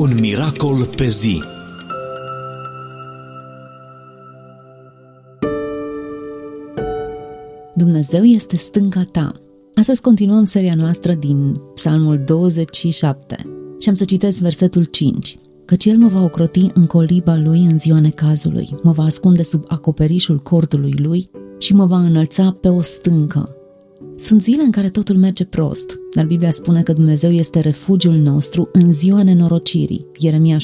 Un miracol pe zi. Dumnezeu este stânca ta. Astăzi continuăm seria noastră din Psalmul 27 și am să citesc versetul 5. Căci El mă va ocroti în coliba Lui în ziua necazului, mă va ascunde sub acoperișul cortului Lui și mă va înălța pe o stâncă. Sunt zile în care totul merge prost, dar Biblia spune că Dumnezeu este refugiul nostru în ziua nenorocirii. Ieremia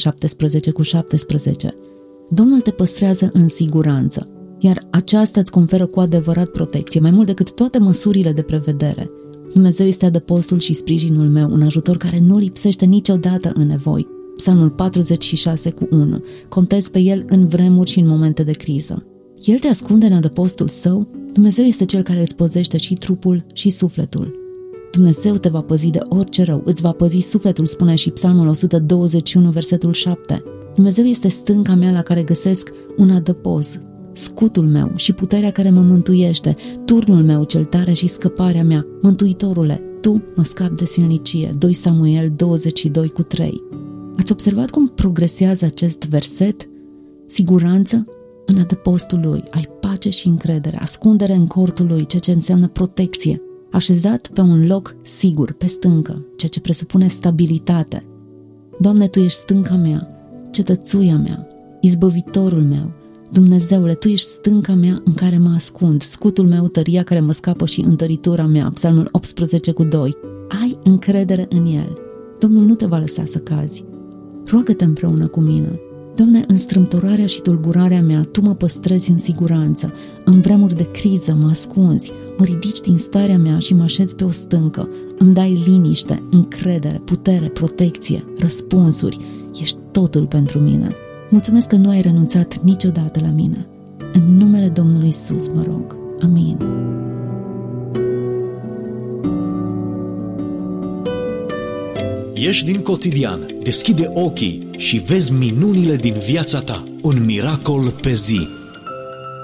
17:17. Domnul te păstrează în siguranță, iar aceasta îți conferă cu adevărat protecție, mai mult decât toate măsurile de prevedere. Dumnezeu este adăpostul și sprijinul meu, un ajutor care nu lipsește niciodată în nevoi. Psalmul 46:1. Contez pe El în vremuri și în momente de criză. El te ascunde în adăpostul Său. Dumnezeu este Cel care îți păzește și trupul și sufletul. Dumnezeu te va păzi de orice rău, îți va păzi sufletul, spune și Psalmul 121, versetul 7. Dumnezeu este stânca mea la care găsesc un adăpost, scutul meu și puterea care mă mântuiește, turnul meu cel tare și scăparea mea. Mântuitorule, Tu mă scapi de silnicie. 2 Samuel 22:3. Ați observat cum progresează acest verset? Siguranță în adăpostul Lui, ai pace și încredere, ascundere în cortul Lui, ceea ce înseamnă protecție, așezat pe un loc sigur, pe stâncă, ceea ce presupune stabilitate. Doamne, Tu ești stânca mea, cetățuia mea, izbăvitorul meu. Dumnezeule, Tu ești stânca mea în care mă ascund, scutul meu, tăria care mă scapă și întăritura mea. Psalmul 18:2. Ai încredere în El. Domnul nu te va lăsa să cazi. Roagă-te împreună cu mine. Doamne, în strâmtorarea și tulburarea mea, Tu mă păstrezi în siguranță. În vremuri de criză mă ascunzi, mă ridici din starea mea și mă așezi pe o stâncă. Îmi dai liniște, încredere, putere, protecție, răspunsuri. Ești totul pentru mine. Mulțumesc că nu ai renunțat niciodată la mine. În numele Domnului Iisus mă rog. Amin. Ieși din cotidian, deschide ochii și vezi minunile din viața ta. Un miracol pe zi.